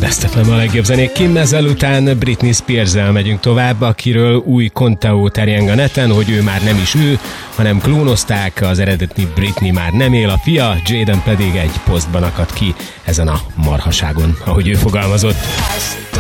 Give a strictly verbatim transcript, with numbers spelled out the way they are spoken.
Best ef em a legjobb zenék kinn, ezután Britney Spears-zel megyünk tovább, akiről új konteó terjeng a neten, hogy ő már nem is ő, hanem klónozták, az eredeti Britney már nem él, a fia, Jaden pedig egy posztban akadt ki ezen a marhaságon, ahogy ő fogalmazott.